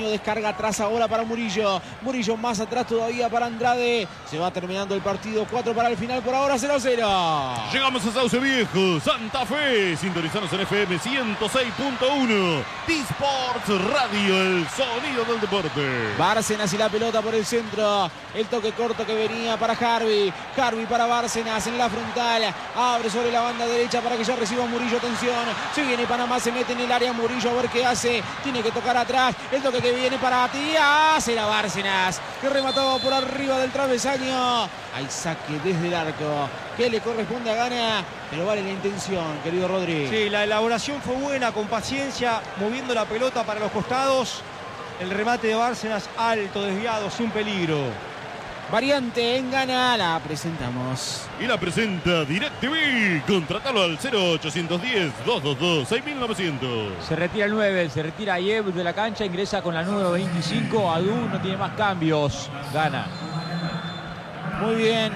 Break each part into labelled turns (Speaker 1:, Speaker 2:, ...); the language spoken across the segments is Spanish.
Speaker 1: brasileño. Descarga atrás ahora para Murillo. Murillo más atrás todavía para Andrade. Se va terminando el partido. 4 para el final. Por ahora 0-0.
Speaker 2: Llegamos a Sauce Viejo, Santa Fe. Sintonizanos en FM 106.1. D-Sports Radio, el sonido del deporte.
Speaker 1: Bárcenas y la pelota por el centro. El toque corto que venía para Harvey. Harvey para Bárcenas en la frontal. Abre sobre la banda derecha para que ya reciba Murillo. Atención. Se viene Panamá, se mete en el área Murillo a ver qué hace. Tiene que tocar atrás. El toque que viene para Tías. Era Bárcenas que remataba por arriba del travesaño. Hay saque desde el arco que le corresponde a Gana, pero vale la intención, querido Rodri.
Speaker 3: Sí, la elaboración fue buena, con paciencia, moviendo la pelota para los costados. El remate de Bárcenas alto, desviado, sin peligro.
Speaker 1: Variante en Gana, la presentamos.
Speaker 2: Y la presenta DirecTV. Contratalo al 0810-222-6900.
Speaker 4: Se retira el 9, se retira Ayev de la cancha, ingresa con la número 25. Adu no tiene más cambios. Gana.
Speaker 1: Muy bien.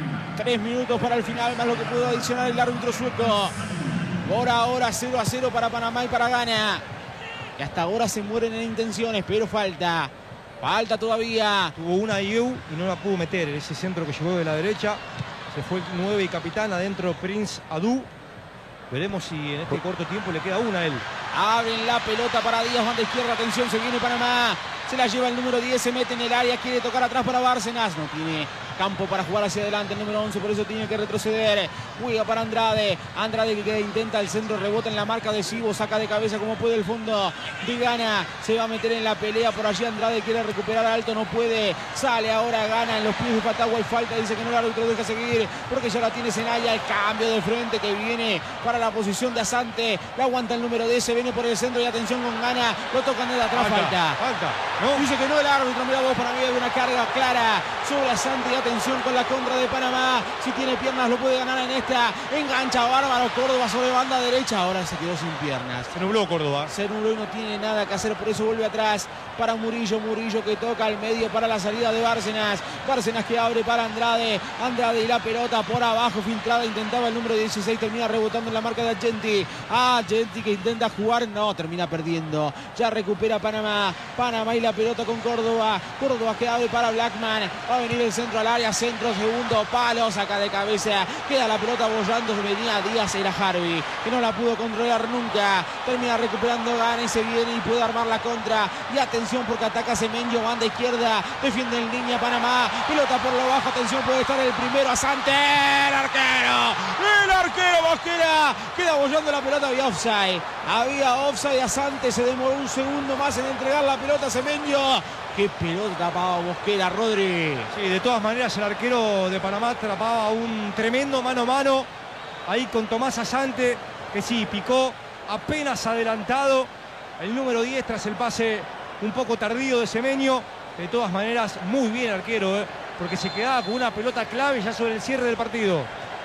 Speaker 1: 3 minutos para el final, más lo que pudo adicionar el árbitro sueco. Por ahora 0-0 para Panamá y para Gana. Y hasta ahora se mueren en intenciones, pero falta. Falta todavía.
Speaker 3: Tuvo una Ayew y no la pudo meter. Ese centro que llegó de la derecha. Se fue el 9 y capitán. Adentro Prince Adu. Veremos si en este corto tiempo le queda una a él.
Speaker 1: Abren la pelota para Díaz, banda izquierda. Atención, se viene Panamá. Se la lleva el número 10, se mete en el área. Quiere tocar atrás para Bárcenas. No tiene campo para jugar hacia adelante el número 11, por eso tiene que retroceder. Juega para Andrade. Andrade que intenta el centro, rebota en la marca de Sibo, saca de cabeza como puede el fondo de Gana. Se va a meter en la pelea por allí. Andrade quiere recuperar alto, no puede. Sale ahora Gana en los pies de Patagua. Hay falta, dice que no, el árbitro deja seguir porque ya la tiene Zelaya. El cambio de frente que viene para la posición de Asante. La aguanta el número 10, se viene por el centro y atención con Gana. Lo tocan desde atrás, falta.
Speaker 3: ¿No?
Speaker 1: Dice que no el árbitro, mira vos, para mí hay una carga clara sobre Asante y atención con la contra de Panamá. Si tiene piernas lo puede ganar en esta. Engancha bárbaro Córdoba sobre banda derecha. Ahora se quedó sin piernas.
Speaker 3: Se nubló Córdoba.
Speaker 1: Se nubló y no tiene nada que hacer, por eso vuelve atrás para Murillo. Murillo que toca al medio para la salida de Bárcenas. Bárcenas que abre para Andrade. Andrade y la pelota por abajo filtrada. Intentaba el número 16, termina rebotando en la marca de Agenti. Agenti que intenta jugar, no, termina perdiendo. Ya recupera Panamá. Panamá y la pelota con Córdoba. Córdoba que abre para Blackman. Va a venir el centro al área. Centro, segundo palo. Saca de cabeza. Queda la pelota bollando. Venía Díaz, era Harvey, que no la pudo controlar nunca. Termina recuperando Gana y se viene y puede armar la contra. Y atención porque ataca Semenyo, banda izquierda. Defiende en línea Panamá. Pelota por lo bajo. Atención, puede estar el primero. Asante. El arquero. El arquero Mosquera. Queda bollando la pelota. Había offside. Había offside. Asante se demoró un segundo más en entregar la pelota a Semenyo. Qué pelota tapaba Mosquera, Rodri.
Speaker 3: Sí, de todas maneras el arquero de Panamá atrapaba un tremendo mano a mano ahí con Tomás Asante, que sí, picó apenas adelantado el número 10 tras el pase un poco tardío de Semenyo. De todas maneras, muy bien el arquero, porque se quedaba con una pelota clave ya sobre el cierre del partido.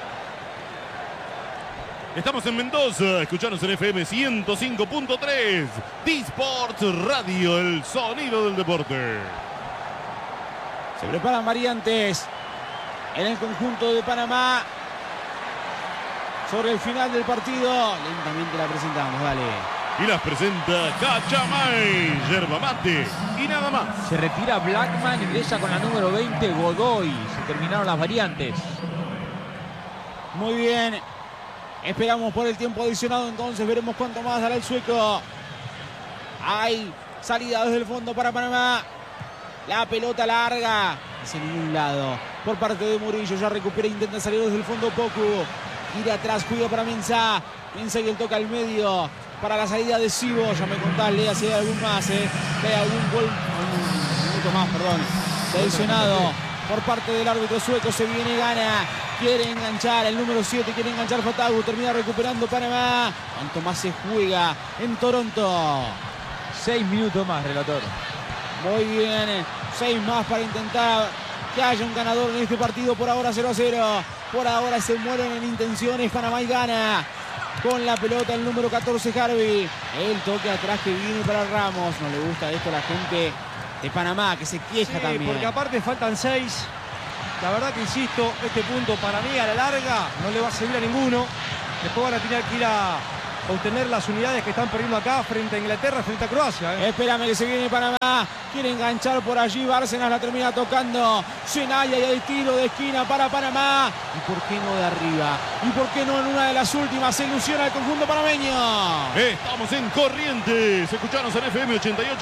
Speaker 2: Estamos en Mendoza, escuchanos en FM 105.3, D-Sports Radio, el sonido del deporte.
Speaker 1: Se preparan variantes en el conjunto de Panamá sobre el final del partido. Lentamente la presentamos, dale.
Speaker 2: Y las presenta Cachamay, yerba mate y nada más.
Speaker 4: Se retira Blackman, ingresa con la número 20 Godoy. Se terminaron las variantes.
Speaker 1: Muy bien. Esperamos por el tiempo adicionado, entonces veremos cuánto más dará el sueco. Hay salida desde el fondo para Panamá. La pelota larga hacia ningún lado por parte de Murillo. Ya recupera, intenta salir desde el fondo Poku. Gira atrás, cuida para Mensah. Mensah que toca al medio para la salida de Sibo. Ya me contás, Lea, si hay algún más, que hay algún gol, un minuto más, perdón, adicionado por parte del árbitro sueco. Se viene Gana. Quiere enganchar el número 7, quiere enganchar Fatagu, termina recuperando Panamá. ¿Cuánto más se juega en Toronto?
Speaker 4: 6 minutos más, relator.
Speaker 1: Muy bien, 6 más para intentar que haya un ganador en este partido. Por ahora 0-0. Por ahora se mueren en intenciones Panamá y Gana. Con la pelota el número 14 Harvey. El toque atrás que viene para Ramos. No le gusta esto a la gente de Panamá, que se queja también.
Speaker 3: Porque aparte faltan 6. La verdad que insisto, este punto para mí a la larga no le va a servir a ninguno. Después van a tener que ir a obtener las unidades que están perdiendo acá frente a Inglaterra, frente a Croacia.
Speaker 1: Espérame que se viene Panamá. Quiere enganchar por allí. Bárcenas la termina tocando. Senaya y el tiro de esquina para Panamá. ¿Y por qué no de arriba? ¿Y por qué no en una de las últimas? Se ilusiona el conjunto panameño.
Speaker 2: Estamos en Corrientes. Escuchanos en FM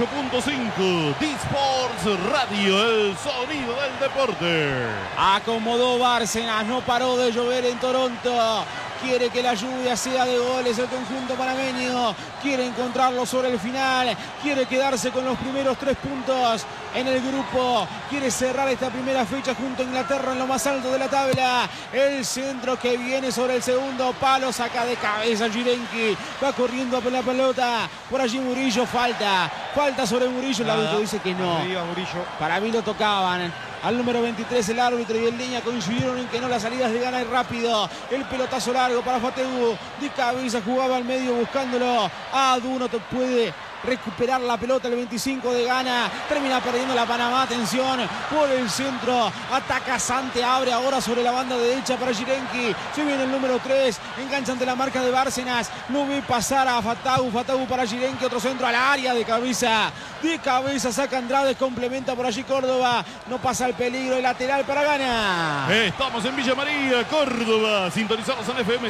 Speaker 2: 88.5. D-Sports Radio, el sonido del deporte.
Speaker 1: Acomodó Bárcenas. No paró de llover en Toronto. Quiere que la lluvia sea de goles el conjunto panameño. Quiere encontrarlo sobre el final. Quiere quedarse con los primeros 3 puntos en el grupo. Quiere cerrar esta primera fecha junto a Inglaterra en lo más alto de la tabla. El centro que viene sobre el segundo palo. Saca de cabeza Jirenki. Va corriendo por la pelota. Por allí Murillo. Falta sobre Murillo. El árbitro dice que no. Para mí lo tocaban. Al número 23 el árbitro y el Leña coincidieron en que no. Las salidas de Gana y rápido. El pelotazo largo para Fategu. De cabeza jugaba al medio buscándolo. Adu no te puede recuperar la pelota. El 25 de Gana. Termina perdiendo la Panamá. Atención por el centro. Ataca Sante. Abre ahora sobre la banda derecha para Jirenki. Se viene el número 3. Engancha ante la marca de Bárcenas. No ve pasar a Fategu. Fategu para Jirenki. Otro centro al área de cabeza. De cabeza saca Andrade. Complementa por allí Córdoba. No pasa el peligro. El lateral para Gana.
Speaker 2: Estamos en Villa María, Córdoba. Sintonizados en FM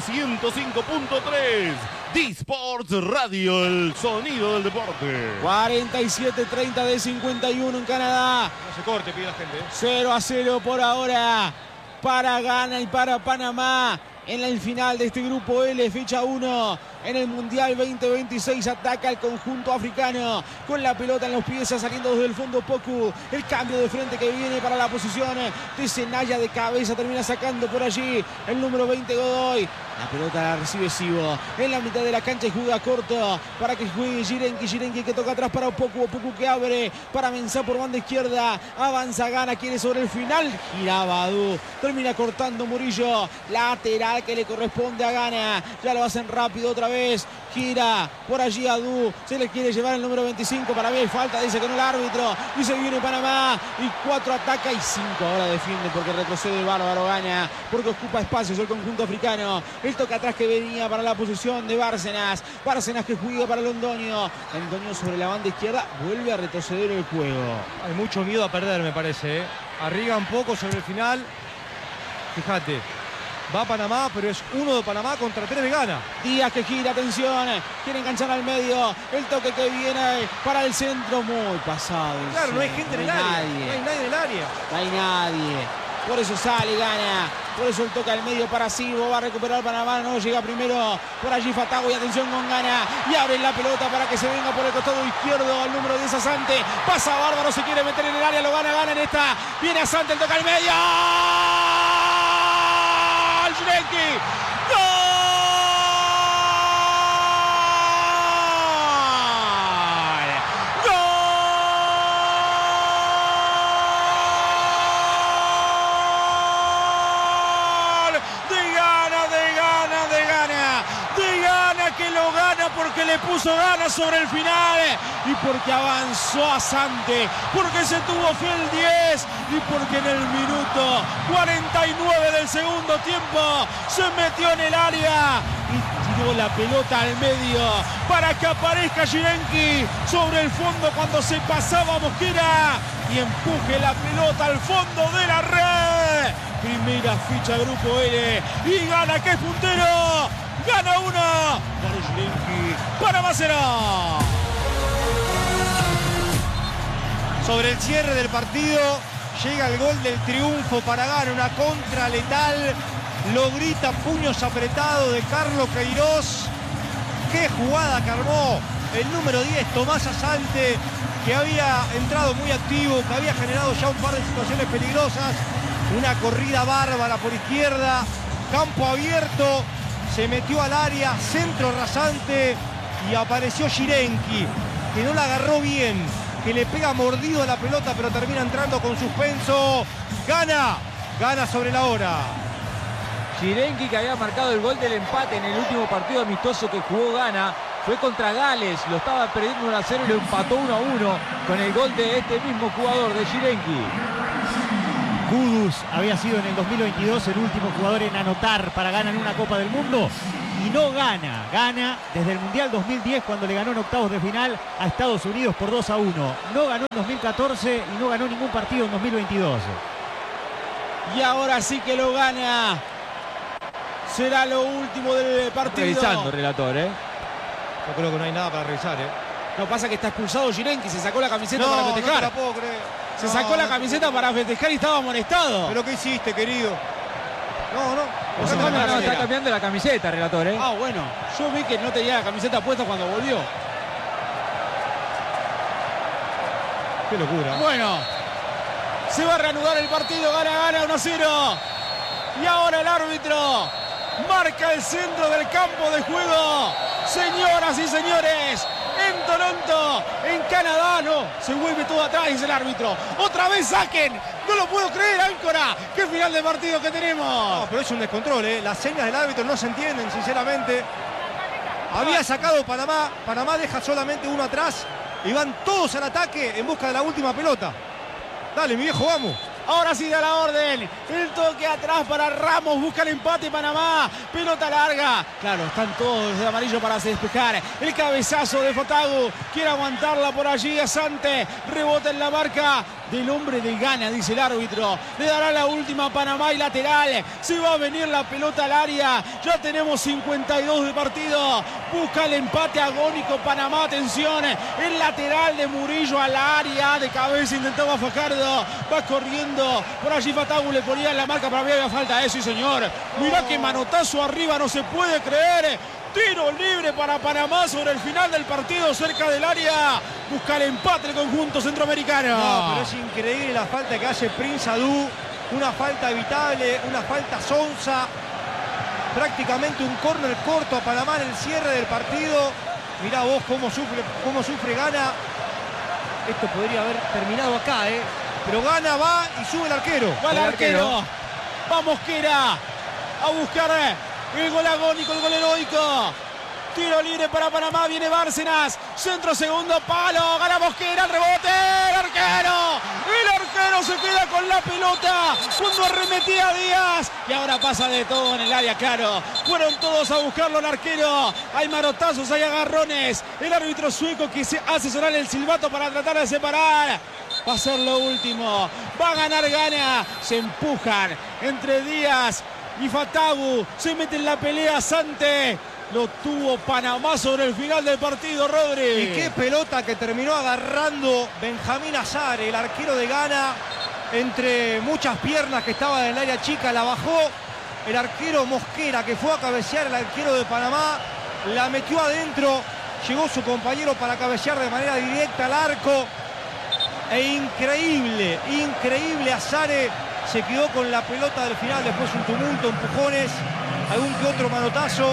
Speaker 2: 105.3. D-Sports Radio, el sonido del deporte.
Speaker 1: 47-30 de 51 en Canadá.
Speaker 3: No se corte, pide la gente.
Speaker 1: 0-0 por ahora para Gana y para Panamá. En el final de este grupo L, fecha 1 en el Mundial 2026. Ataca el conjunto africano con la pelota en los pies, saliendo desde el fondo Poku. El cambio de frente que viene para la posición de Senaya de cabeza. Termina sacando por allí el número 20 Godoy. La pelota la recibe Sibo en la mitad de la cancha y juega corto para que juegue Jirenki. Jirenki que toca atrás para Opoku. Opoku que abre para Mensah por banda izquierda. Avanza Gana, quiere sobre el final. Giraba Adu. Termina cortando Murillo. Lateral que le corresponde a Gana. Ya lo hacen rápido otra vez. Gira por allí Adu. Se le quiere llevar el número 25. Para mí hay falta. Dice que no el árbitro. Y se viene Panamá. Y 4 ataca y 5 ahora defiende porque retrocede bárbaro Gana. Porque ocupa espacios el conjunto africano. El toque atrás que venía para la posición de Bárcenas. Bárcenas que juega para Londoño. Londoño sobre la banda izquierda. Vuelve a retroceder el juego.
Speaker 3: Hay mucho miedo a perder, me parece. Arriba un poco sobre el final. Fíjate. Va Panamá, pero es 1 de Panamá contra 3 de Gana.
Speaker 1: Díaz que gira, atención. Quiere enganchar al medio. El toque que viene para el centro. Muy pasado.
Speaker 3: Claro, no hay gente en el área. No hay nadie en el área.
Speaker 1: No hay nadie. Por eso sale Gana. Por eso el toque al medio para Sibo. Va a recuperar Panamá. No llega primero por allí Fategu. Y atención con Gana. Y abre la pelota para que se venga por el costado izquierdo al número 10 Asante. Pasa Bárbaro. Se quiere meter en el área. Lo gana Gana en esta. Viene Asante. El toque al medio. Jirenki. ¡Gol! ¡Gol! De Gana, de Gana, de Gana. De Gana que lo gana porque le puso ganas sobre el final y porque avanzó Asante, porque se tuvo fe el 10 y porque en el minuto 49 del segundo tiempo se metió en el área y tiró la pelota al medio para que aparezca Jirenki sobre el fondo cuando se pasaba Mosquera y empuje la pelota al fondo de la red. Primera ficha Grupo L y Gana que es puntero. Gana 1 para Jirenki. Panamá 0.
Speaker 3: Sobre el cierre del partido llega el gol del triunfo para Gana, una contra letal, lo grita puños apretados de Carlos Queiroz. Qué jugada que armó el número 10 Tomás Asante, que había entrado muy activo, que había generado ya un par de situaciones peligrosas. Una corrida bárbara por izquierda, campo abierto, se metió al área, centro rasante y apareció Jirenki, que no la agarró bien, que le pega mordido a la pelota, pero termina entrando con suspenso. Gana sobre la hora.
Speaker 4: Jirenki, que había marcado el gol del empate en el último partido amistoso que jugó Gana, fue contra Gales, lo estaba perdiendo 1-0 y lo empató 1-1 con el gol de este mismo jugador, de Jirenki.
Speaker 5: Kudus había sido en el 2022 el último jugador en anotar para Gana en una Copa del Mundo y no gana. Gana desde el Mundial 2010 cuando le ganó en octavos de final a Estados Unidos por 2-1. No ganó en 2014 y no ganó ningún partido en 2022.
Speaker 1: Y ahora sí que lo gana. Será lo último del partido.
Speaker 4: Revisando, relator,
Speaker 3: Yo creo que no hay nada para revisar,
Speaker 1: Lo que pasa es que está expulsado Jirenki, se sacó la camiseta
Speaker 3: No,
Speaker 1: para
Speaker 3: no te
Speaker 1: festejar.
Speaker 3: la puedo creer.
Speaker 1: Se sacó la camiseta para festejar y estaba amonestado.
Speaker 3: ¿Pero qué hiciste, querido? No.
Speaker 1: O sea,
Speaker 4: No,
Speaker 1: la
Speaker 4: está cambiando la camiseta, relator,
Speaker 1: Ah, bueno. Yo vi que no tenía la camiseta puesta cuando volvió.
Speaker 3: Qué locura.
Speaker 1: Bueno. Se va a reanudar el partido. Gana 1-0. Y ahora el árbitro marca el centro del campo de juego. Señoras y señores, en Toronto, en Canadá, no, se vuelve todo atrás, dice el árbitro. Otra vez saquen, no lo puedo creer, Áncora. Qué final de partido que tenemos.
Speaker 3: No, pero es un descontrol, Las señas del árbitro no se entienden, sinceramente. Había sacado Panamá, Panamá deja solamente uno atrás y van todos al ataque en busca de la última pelota. Dale, mi viejo, vamos.
Speaker 1: Ahora sí da la orden. El toque atrás para Ramos. Busca el empate Panamá. Pelota larga. Claro, están todos de amarillo para despejar. El cabezazo de Fatagu. Quiere aguantarla por allí. Asante. Rebota en la marca del hombre de Ghana, dice el árbitro. Le dará la última a Panamá y lateral. Se va a venir la pelota al área. Ya tenemos 52 de partido. Busca el empate agónico Panamá. Atención. El lateral de Murillo al área. De cabeza intentaba Fajardo. Va corriendo. Por allí Fatagu le ponía en la marca, para mí había falta. Sí, señor. Mirá qué manotazo arriba, no se puede creer. Tiro libre para Panamá sobre el final del partido, cerca del área. Busca el empate el conjunto centroamericano.
Speaker 3: No, pero es increíble la falta que hace Prince Adu. Una falta evitable, una falta sonsa. Prácticamente un córner corto a Panamá en el cierre del partido. Mirá vos cómo sufre Ghana. Esto podría haber terminado acá, Pero Ghana va y sube el arquero.
Speaker 1: Va el arquero. Va Mosquera a buscar el gol agónico, el gol heroico. Tiro libre para Panamá. Viene Bárcenas. Centro, segundo palo. Gana Mosquera. El rebote. El arquero. El arquero se queda con la pelota cuando arremetía Díaz. Y ahora pasa de todo en el área, claro. Fueron todos a buscarlo al arquero. Hay marotazos, hay agarrones. El árbitro sueco que hace sonar el silbato para tratar de separar. Va a ser lo último. Va a ganar Ghana. Se empujan entre Díaz y Fatagu. Se mete en la pelea Sante. Lo tuvo Panamá sobre el final del partido, Rodri.
Speaker 3: Y qué pelota que terminó agarrando Benjamín Azar, el arquero de Ghana. Entre muchas piernas que estaba en el área chica, la bajó el arquero Mosquera, que fue a cabecear el arquero de Panamá. La metió adentro. Llegó su compañero para cabecear de manera directa al arco. E increíble Azare se quedó con la pelota del final. Después un tumulto, empujones, algún que otro manotazo,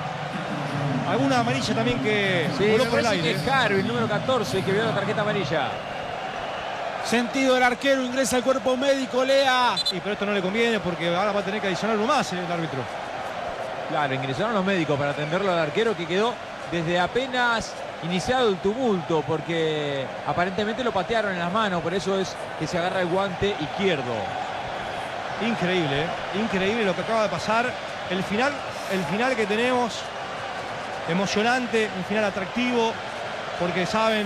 Speaker 3: alguna amarilla también que voló por el aire.
Speaker 4: Que Harvey, el número 14, que vio la tarjeta amarilla.
Speaker 1: Sentido el arquero, ingresa al cuerpo médico, Lea.
Speaker 3: Sí, pero esto no le conviene porque ahora va a tener que adicionar uno más el árbitro.
Speaker 4: Claro, ingresaron los médicos para atenderlo al arquero, que quedó desde apenas iniciado el tumulto, porque aparentemente lo patearon en las manos, por eso es que se agarra el guante izquierdo.
Speaker 3: Increíble, increíble lo que acaba de pasar. El final que tenemos, emocionante, un final atractivo, porque saben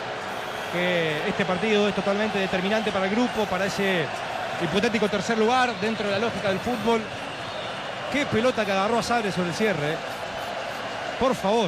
Speaker 3: que este partido es totalmente determinante para el grupo, para ese hipotético tercer lugar dentro de la lógica del fútbol. Qué pelota que agarró a Sagre sobre el cierre. Por favor.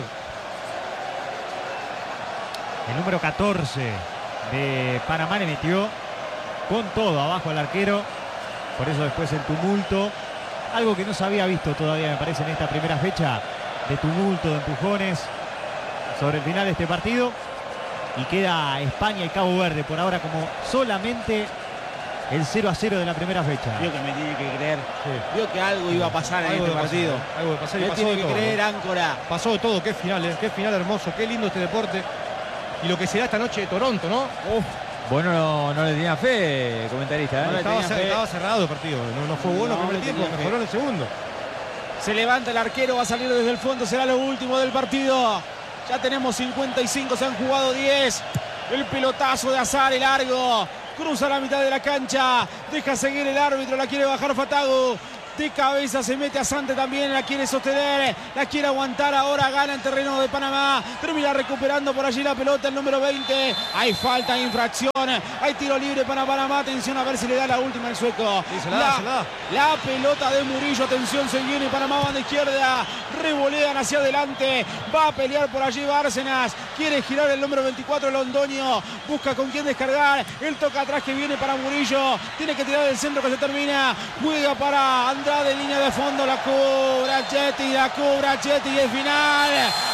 Speaker 5: El número 14 de Panamá le metió con todo abajo al arquero. Por eso después el tumulto. Algo que no se había visto todavía, me parece, en esta primera fecha. De tumulto, de empujones sobre el final de este partido. Y queda España y Cabo Verde por ahora como solamente el 0-0 de la primera fecha.
Speaker 1: Vio que me tiene que creer.
Speaker 3: Sí.
Speaker 1: Vio que algo iba a pasar en este partido.
Speaker 3: Algo de pasar y
Speaker 1: Me
Speaker 3: pasó
Speaker 1: tiene
Speaker 3: de
Speaker 1: que
Speaker 3: todo.
Speaker 1: creer, Áncora.
Speaker 3: Pasó de todo, qué final hermoso, qué lindo este deporte. Y lo que será esta noche de Toronto, ¿no?
Speaker 4: Bueno, no le tenía fe, comentarista.
Speaker 1: No le tenía fe.
Speaker 3: Estaba cerrado el partido, no fue bueno el
Speaker 1: No
Speaker 3: primer
Speaker 1: le
Speaker 3: tiempo,
Speaker 1: tenía fe.
Speaker 3: mejoró en el segundo.
Speaker 1: Se levanta el arquero, va a salir desde el fondo, será lo último del partido. Ya tenemos 55, se han jugado 10. El pelotazo de Azar, largo. Cruza la mitad de la cancha. Deja seguir el árbitro, la quiere bajar Fatagu. De cabeza se mete a Sante también, la quiere sostener, la quiere aguantar, ahora gana en terreno de Panamá, termina recuperando por allí la pelota el número 20, hay falta, infracción, hay tiro libre para Panamá, atención a ver si le da la última el sueco.
Speaker 3: Sí, se la da.
Speaker 1: La pelota de Murillo, atención, se viene Panamá, banda izquierda, revolean hacia adelante, va a pelear por allí Bárcenas, quiere girar el número 24 Londoño, busca con quién descargar, el toca atrás que viene para Murillo, tiene que tirar el centro que se termina, juega para Andrade, línea de fondo, la cobra Chetti y es final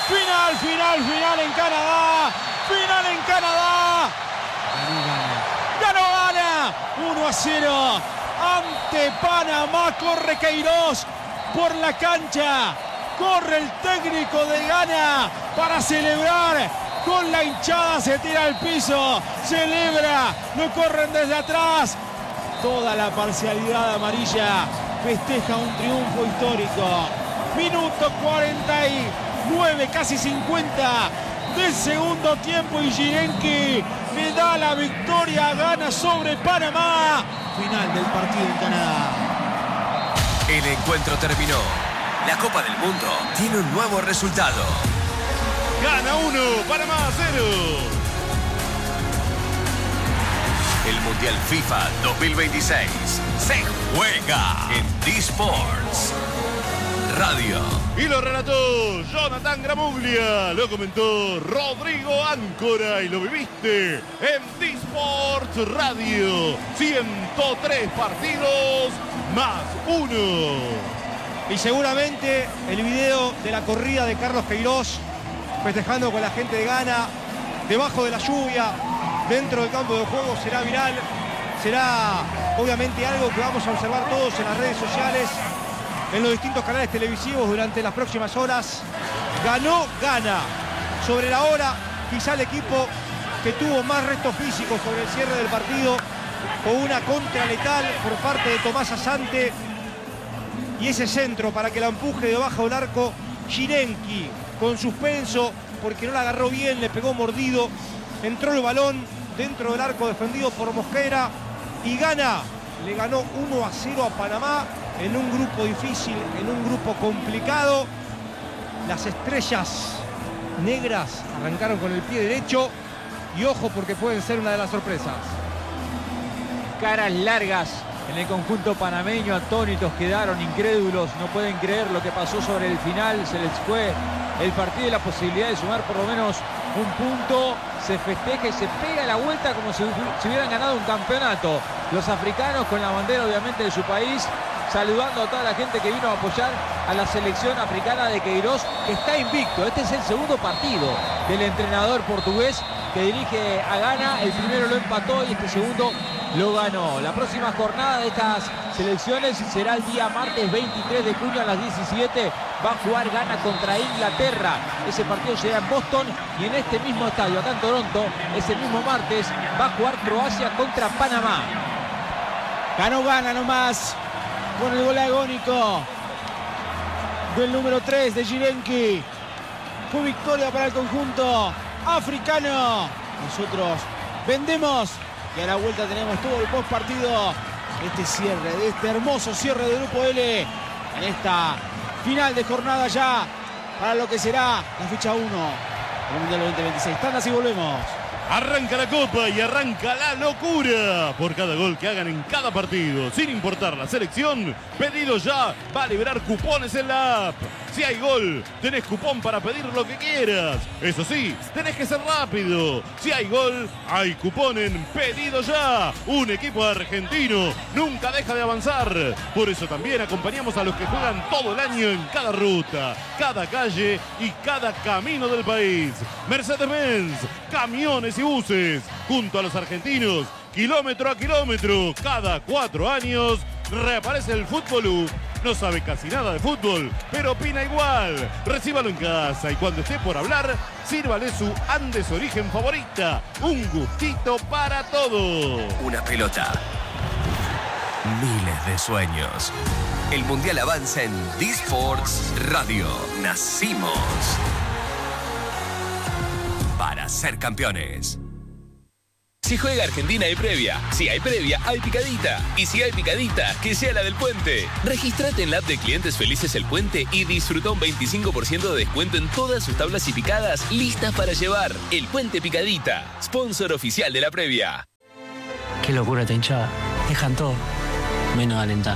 Speaker 1: en Canadá, ganó 1-0 ante Panamá, corre Queiroz por la cancha, corre el técnico de Ghana para celebrar con la hinchada, se tira al piso, celebra, lo corren desde atrás, toda la parcialidad amarilla festeja un triunfo histórico. Minuto 49, casi 50 del segundo tiempo y Jirenki le da la victoria a Ghana sobre Panamá. Final del partido en Canadá.
Speaker 6: El encuentro terminó. La Copa del Mundo tiene un nuevo resultado.
Speaker 2: Ghana 1, Panamá 0.
Speaker 6: El Mundial FIFA 2026 se juega en D-Sports Radio.
Speaker 2: Y lo relató Jonathan Gramuglia, lo comentó Rodrigo Áncora y lo viviste en D-Sports Radio. 103 partidos más 1.
Speaker 3: Y seguramente el video de la corrida de Carlos Queiroz festejando con la gente de Ghana debajo de la lluvia dentro del campo de juego será viral, será obviamente algo que vamos a observar todos en las redes sociales, en los distintos canales televisivos durante las próximas horas. Ganó Ghana sobre la hora, quizá el equipo que tuvo más restos físicos sobre el cierre del partido, con una contra letal por parte de Tomás Asante y ese centro para que la empuje debajo del arco Jirenki, con suspenso porque no la agarró bien, le pegó mordido, entró el balón dentro del arco defendido por Mosquera y Ghana le ganó 1-0 a Panamá en un grupo difícil, en un grupo complicado. Las estrellas negras arrancaron con el pie derecho y ojo porque pueden ser una de las sorpresas.
Speaker 4: Caras largas en el conjunto panameño, atónitos quedaron, incrédulos, no pueden creer lo que pasó sobre el final, se les fue el partido y la posibilidad de sumar por lo menos un punto, se festeja y se pega la vuelta como si hubieran ganado un campeonato. Los africanos con la bandera obviamente de su país, saludando a toda la gente que vino a apoyar a la selección africana de Queiroz, que está invicto. Este es el segundo partido del entrenador portugués que dirige a Ghana, el primero lo empató y este segundo lo ganó. La próxima jornada de estas selecciones será el día martes 23 de junio a las 17. Va a jugar Ghana contra Inglaterra. Ese partido será en Boston y en este mismo estadio, acá en Toronto, ese mismo martes va a jugar Croacia contra Panamá.
Speaker 1: Ganó Ghana nomás con el gol agónico del número 3 de Jirenki. Fue victoria para el conjunto africano. Nosotros vendemos y a la vuelta tenemos todo el post partido, este cierre, de este hermoso cierre del grupo L en esta final de jornada ya para lo que será la fecha 1 del Mundial 2026. Tandas y volvemos.
Speaker 2: Arranca la Copa y arranca la locura por cada gol que hagan en cada partido. Sin importar la selección, pedido ya va a liberar cupones en la app. Si hay gol, tenés cupón para pedir lo que quieras. Eso sí, tenés que ser rápido. Si hay gol, hay cupón en Pedido Ya. Un equipo argentino nunca deja de avanzar. Por eso también acompañamos a los que juegan todo el año en cada ruta, cada calle y cada camino del país. Mercedes-Benz, camiones y buses, junto a los argentinos, kilómetro a kilómetro, cada 4 años, reaparece el Fútbol. No sabe casi nada de fútbol, pero opina igual. Recíbalo en casa y cuando esté por hablar, sírvale su Andes Origen favorita. Un gustito para todo.
Speaker 6: Una pelota. Miles de sueños. El Mundial avanza en D-Sports Radio. Nacimos para ser campeones. Si juega Argentina hay previa. Si hay previa, hay picadita. Y si hay picadita, que sea la del Puente. Regístrate en la app de Clientes Felices El Puente y disfruta un 25% de descuento en todas sus tablas y picadas listas para llevar. El Puente Picadita, sponsor oficial de la previa.
Speaker 7: Qué locura esta hinchada. Dejan todo, menos alentar.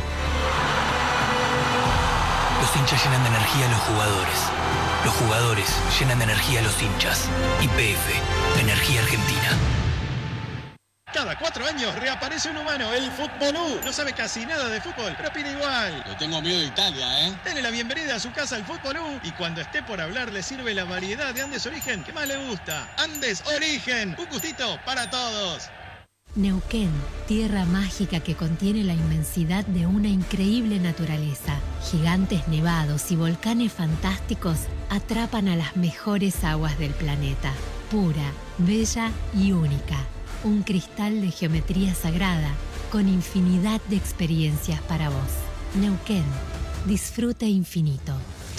Speaker 8: Los hinchas llenan de energía a los jugadores. Los jugadores llenan de energía a los hinchas. YPF, Energía Argentina.
Speaker 9: Cada 4 años reaparece un humano, el Futbolú. No sabe casi nada de fútbol, pero opina igual.
Speaker 10: Le tengo miedo de Italia, ¿eh?
Speaker 9: Dele la bienvenida a su casa al Futbolú y cuando esté por hablar le sirve la variedad de Andes Origen que más le gusta. Andes Origen, un gustito para todos.
Speaker 11: Neuquén, tierra mágica que contiene la inmensidad de una increíble naturaleza. Gigantes nevados y volcanes fantásticos atrapan a las mejores aguas del planeta. Pura, bella y única. Un cristal de geometría sagrada con infinidad de experiencias para vos. Neuquén, disfrute infinito.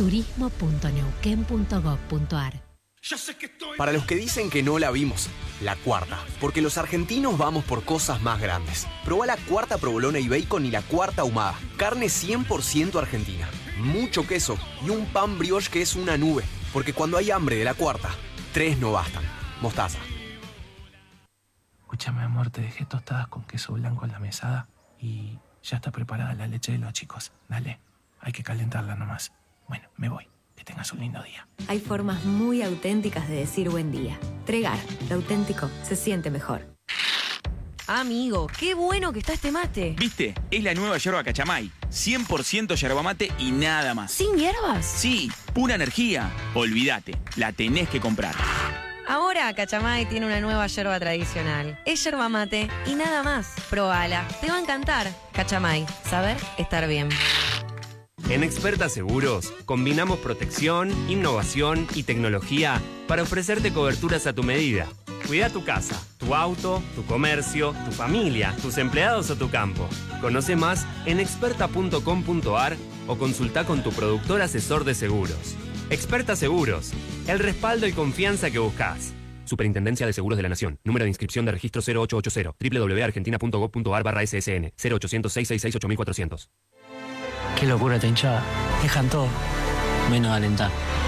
Speaker 11: turismo.neuquén.gov.ar.
Speaker 12: Para los que dicen que no la vimos, la cuarta. Porque los argentinos vamos por cosas más grandes. Probá la cuarta provolone y bacon y la cuarta ahumada. Carne 100% argentina. Mucho queso y un pan brioche que es una nube. Porque cuando hay hambre de la cuarta, 3 no bastan. Mostaza.
Speaker 13: Escúchame, amor, te dejé tostadas con queso blanco en la mesada y ya está preparada la leche de los chicos. Dale, hay que calentarla nomás. Bueno, me voy. Que tengas un lindo día.
Speaker 14: Hay formas muy auténticas de decir buen día. Tregar, lo auténtico se siente mejor.
Speaker 15: Amigo, qué bueno que está este mate.
Speaker 16: ¿Viste? Es la nueva yerba Cachamay. 100% yerba mate y nada más.
Speaker 15: ¿Sin hierbas?
Speaker 16: Sí, pura energía. Olvídate, la tenés que comprar.
Speaker 15: Ahora Cachamay tiene una nueva yerba tradicional. Es yerba mate y nada más. Probala, te va a encantar. Cachamay, saber estar bien.
Speaker 17: En Experta Seguros, combinamos protección, innovación y tecnología para ofrecerte coberturas a tu medida. Cuida tu casa, tu auto, tu comercio, tu familia, tus empleados o tu campo. Conoce más en experta.com.ar o consulta con tu productor asesor de seguros. Experta Seguros, el respaldo y confianza que buscas. Superintendencia de Seguros de la Nación. Número de inscripción de registro 0880. www.argentina.gov.ar/ssn 0800 666 8400.
Speaker 7: Qué locura esta hinchada. Dejan todo, menos alentar.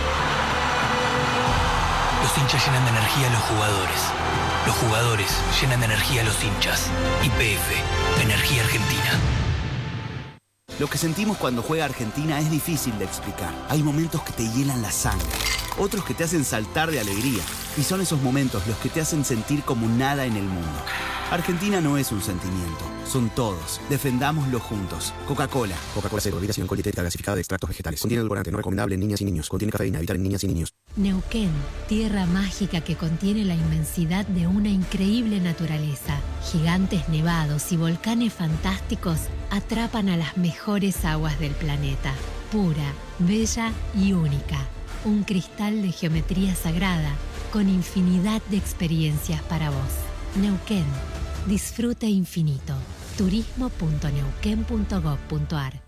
Speaker 8: Los hinchas llenan de energía a los jugadores. Los jugadores llenan de energía a los hinchas. YPF, Energía Argentina.
Speaker 18: Lo que sentimos cuando juega Argentina es difícil de explicar. Hay momentos que te hielan la sangre, otros que te hacen saltar de alegría. Y son esos momentos los que te hacen sentir como nada en el mundo. Argentina no es un sentimiento, son todos. Defendámoslo juntos. Coca-Cola. Coca-Cola Cero, bebida sin alcohol dietética gasificada de extractos vegetales. Contiene edulcorante no recomendable en niñas y niños. Contiene cafeína, evitar en niñas y niños.
Speaker 11: Neuquén, tierra mágica que contiene la inmensidad de una increíble naturaleza. Gigantes nevados y volcanes fantásticos atrapan a las mejores aguas del planeta. Pura, bella y única. Un cristal de geometría sagrada con infinidad de experiencias para vos. Neuquén, disfrute infinito. turismo.neuquén.gov.ar